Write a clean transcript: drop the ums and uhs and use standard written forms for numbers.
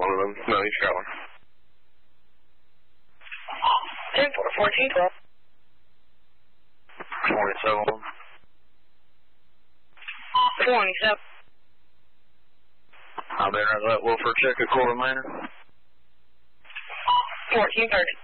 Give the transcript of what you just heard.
one of them. No, he's traveling. 10-4, 14-12. 27. 27. I'll be right at Wilford, check a quarter minor. 14-30.